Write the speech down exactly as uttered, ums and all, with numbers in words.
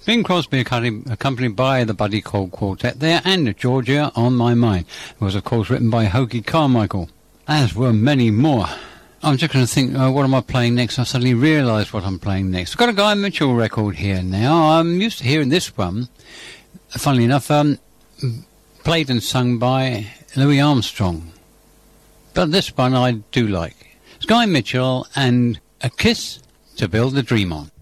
Bing Crosby accompanied by the Buddy Cole Quartet there, and Georgia on My Mind. It was, of course, written by Hoagy Carmichael, as were many more. I'm just going to think, uh, what am I playing next? I suddenly realised what I'm playing next. I've got a Guy Mitchell record here now. I'm used to hearing this one, funnily enough, um, played and sung by Louis Armstrong. But this one I do like. It's Guy Mitchell and A Kiss to Build a Dream On.